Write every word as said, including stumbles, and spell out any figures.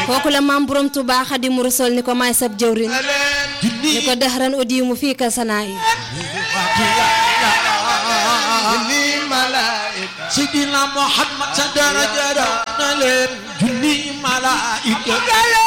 kooku la maam borom Tuubaa Xaadimu Rasuul ni ko may sab jëwrin ni ko dahran udiimu fii ka sanaayi Sidina Muhammad sa daraja na leen junni malaika